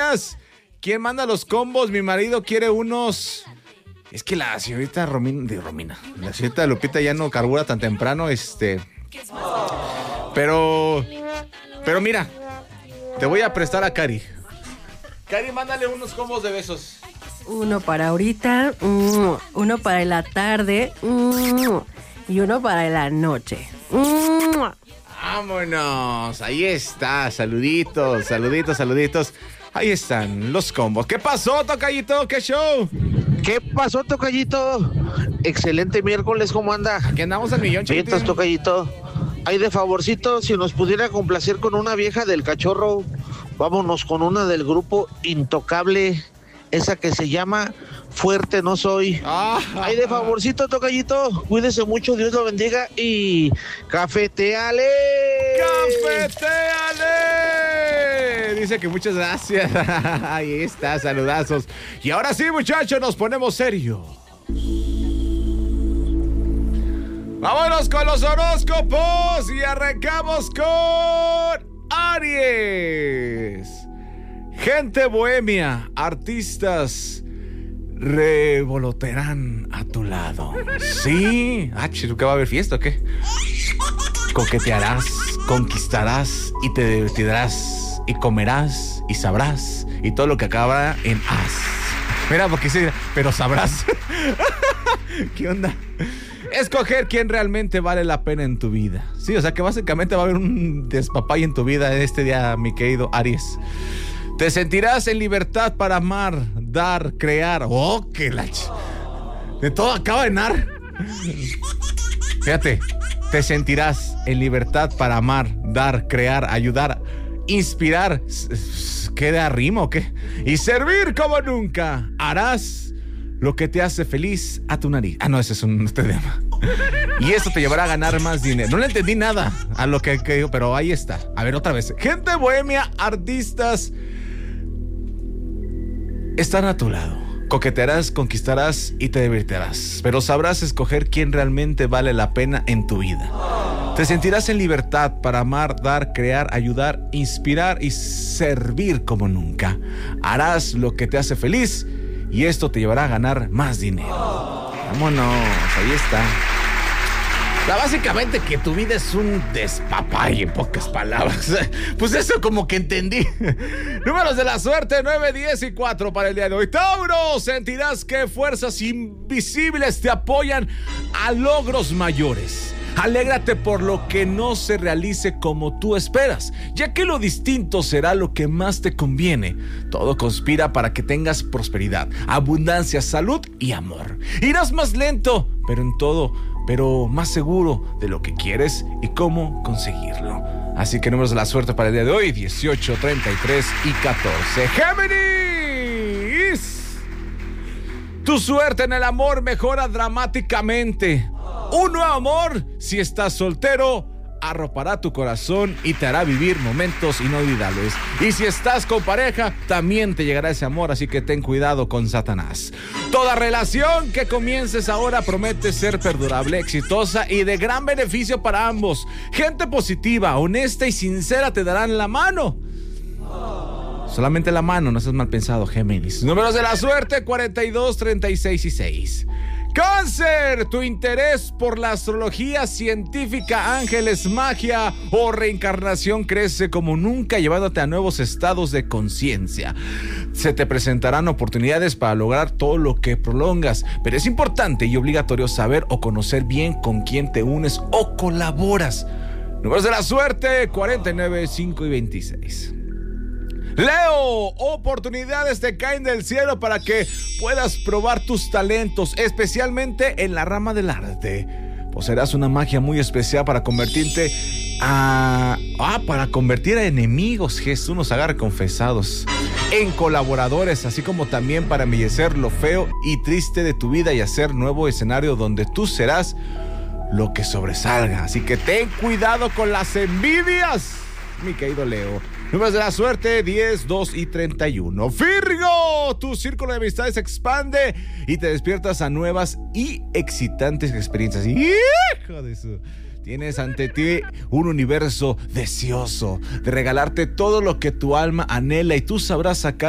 días. ¿Quién manda los combos? Mi marido quiere unos. Es que la señorita Romina, la señorita Lupita ya no carbura tan temprano, Pero mira, te voy a prestar a Cari. Cari, mándale unos combos de besos. Uno para ahorita, uno para la tarde y uno para la noche. Vámonos, ahí está, saluditos. Ahí están los combos. ¿Qué pasó, tocayito? ¿Qué show? ¿Qué pasó, tocayito? Excelente miércoles, ¿cómo anda? Aquí andamos al millón, chiquitín. Vientos, tocayito. Ay, de favorcito, si nos pudiera complacer con una vieja del Cachorro, vámonos con una del grupo Intocable, esa que se llama Fuerte No Soy. Ay, de favorcito, tocayito, cuídese mucho, Dios lo bendiga y cafeteale. ¡Cafeteale! Dice que muchas gracias. Ahí está, saludazos. Y ahora sí, muchachos, nos ponemos serios. Vámonos con los horóscopos y arrancamos con Aries. Gente bohemia, artistas revolotearán a tu lado. Sí, ¿qué va a haber fiesta o qué? Coquetearás, conquistarás y te divertirás y comerás y sabrás y todo lo que acaba en as. Mira, porque sí, pero sabrás. ¿Qué onda? Escoger quién realmente vale la pena en tu vida. Sí, o sea que básicamente va a haber un despapay en tu vida este día, mi querido Aries. Te sentirás en libertad para amar, dar, crear. ¡Oh, qué de todo acaba de nar! Fíjate, te sentirás en libertad para amar, dar, crear, ayudar, inspirar. ¿Queda rima o qué? Y servir como nunca. Harás lo que te hace feliz a tu nariz. No, ese es un tema. Y esto te llevará a ganar más dinero. No le entendí nada a lo que digo, pero ahí está. A ver, otra vez. Gente bohemia, artistas están a tu lado. Coquetearás, conquistarás y te divertirás. Pero sabrás escoger quién realmente vale la pena en tu vida. Te sentirás en libertad para amar, dar, crear, ayudar, inspirar y servir como nunca. Harás lo que te hace feliz y esto te llevará a ganar más dinero. Vámonos, ahí está. Básicamente que tu vida es un despapay, en pocas palabras. Pues eso como que entendí. Números de la suerte, 9, 10 y 4 para el día de hoy. Tauro, sentirás que fuerzas invisibles te apoyan a logros mayores. Alégrate por lo que no se realice como tú esperas, ya que lo distinto será lo que más te conviene. Todo conspira para que tengas prosperidad, abundancia, salud y amor. Irás más lento, pero más seguro de lo que quieres y cómo conseguirlo. Así que números de la suerte para el día de hoy, 18, 33 y 14. ¡Géminis! Tu suerte en el amor mejora dramáticamente. Un nuevo amor, si estás soltero, arropará tu corazón y te hará vivir momentos inolvidables. Y si estás con pareja, también te llegará ese amor, así que ten cuidado con Satanás. Toda relación que comiences ahora promete ser perdurable, exitosa y de gran beneficio para ambos. Gente positiva, honesta y sincera te darán la mano. Solamente la mano, no seas mal pensado, Géminis. Números de la suerte, 42, 36 y 6. Cáncer, tu interés por la astrología científica, ángeles, magia o reencarnación crece como nunca, llevándote a nuevos estados de conciencia. Se te presentarán oportunidades para lograr todo lo que prolongas, pero es importante y obligatorio saber o conocer bien con quién te unes o colaboras. Números de la suerte, 49, 5 y 26. Leo, oportunidades te caen del cielo para que puedas probar tus talentos, especialmente en la rama del arte. Poseerás una magia muy especial para convertirte para convertir a enemigos, Jesús nos agarre confesados, en colaboradores, así como también para embellecer lo feo y triste de tu vida y hacer nuevo escenario donde tú serás lo que sobresalga. Así que ten cuidado con las envidias, mi querido Leo. Números de la suerte, 10, 2 y 31. Virgo, tu círculo de amistades se expande y te despiertas a nuevas y excitantes experiencias. ¡Hijo de eso! Tienes ante ti un universo deseoso de regalarte todo lo que tu alma anhela y tú sabrás sacar